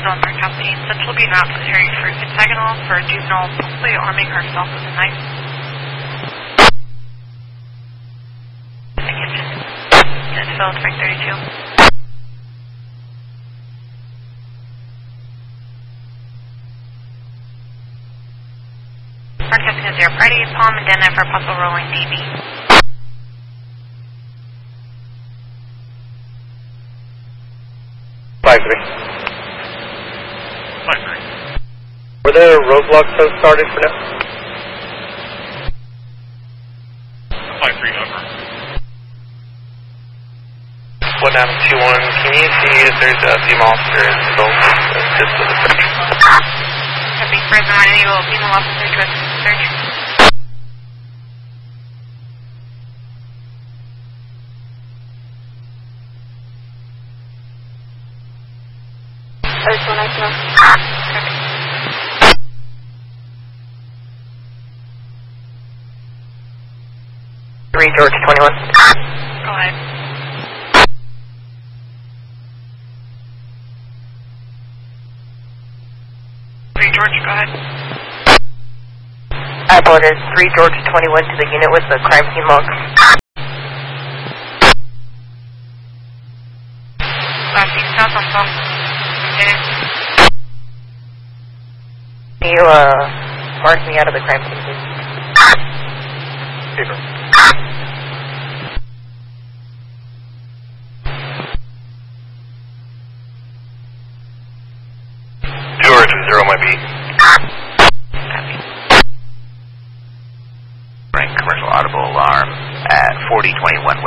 Zone Captain. Central being route to Harry Fruit Hexagonal for juvenile possibly arming herself with a knife. The kitchen. Unit filled, Frank 32. Broadcasting is 0 Friday, Palm and Denver for possible rolling DB. Were there roadblocks started for now? 5-3 over. 1921, can you see if there's a female officer in the boat? Just for the search. Copy, Fresno, any female officer to assist the search. There's 119. Copy. 3 George 21. Go ahead. 3 George, go ahead. I apologize. 3 George 21 to the unit with the crime scene log. Last team south on phone. Can you mark me out of the crime scene, please? Paper. George, 0 might be. Copy. Frank, commercial audible alarm at 4021